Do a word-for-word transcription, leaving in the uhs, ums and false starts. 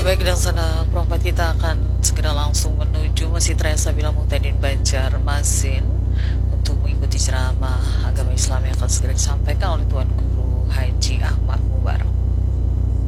Baik, dan sana Propet, kita akan segera langsung menuju Masjid Raya Sabila Muhtadin Banjarmasin untuk mengikuti ceramah agama Islam yang akan segera disampaikan oleh Tuan Guru Haji Ahmad Mubarak.